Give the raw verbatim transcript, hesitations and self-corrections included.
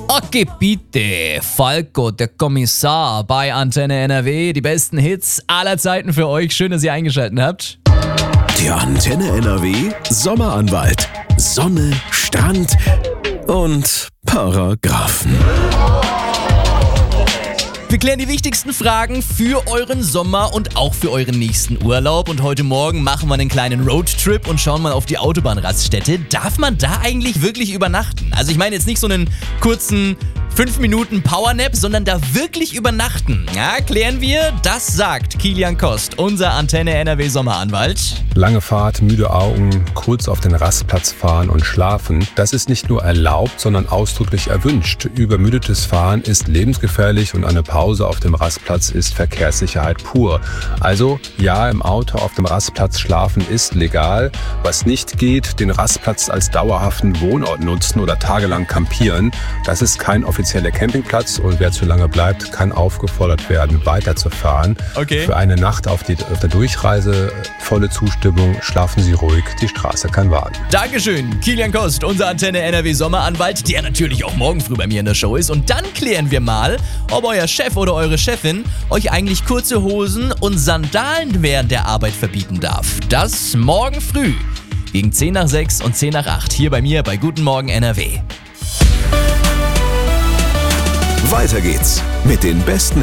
Okay, bitte. Falco, der Kommissar bei Antenne N R W. Die besten Hits aller Zeiten für euch. Schön, dass ihr eingeschaltet habt. Der Antenne N R W Sommeranwalt. Sonne, Strand und Paragraphen. Wir klären die wichtigsten Fragen für euren Sommer und auch für euren nächsten Urlaub. Und heute Morgen machen wir einen kleinen Roadtrip und schauen mal auf die Autobahnraststätte. Darf man da eigentlich wirklich übernachten? Also ich meine jetzt nicht so einen kurzen fünf Minuten Powernap, sondern da wirklich übernachten. Ja, klären wir. Das sagt Kilian Kost, unser Antenne N R W Sommeranwalt. Lange Fahrt, müde Augen, kurz auf den Rastplatz fahren und schlafen. Das ist nicht nur erlaubt, sondern ausdrücklich erwünscht. Übermüdetes Fahren ist lebensgefährlich und eine Pause auf dem Rastplatz ist Verkehrssicherheit pur. Also ja, im Auto auf dem Rastplatz schlafen ist legal. Was nicht geht, den Rastplatz als dauerhaften Wohnort nutzen oder tagelang campieren. Das ist kein offizieller Campingplatz und wer zu lange bleibt, kann aufgefordert werden, weiterzufahren. Okay. Für eine Nacht auf, die, auf der Durchreise volle Zustimmung, schlafen Sie ruhig, die Straße kann warten. Dankeschön, Kilian Kost, unser Antenne N R W Sommeranwalt, der natürlich auch morgen früh bei mir in der Show ist. Und dann klären wir mal, ob euer Chef oder eure Chefin euch eigentlich kurze Hosen und Sandalen während der Arbeit verbieten darf. Das morgen früh gegen zehn nach sechs und zehn nach acht hier bei mir bei Guten Morgen N R W. Weiter geht's mit den besten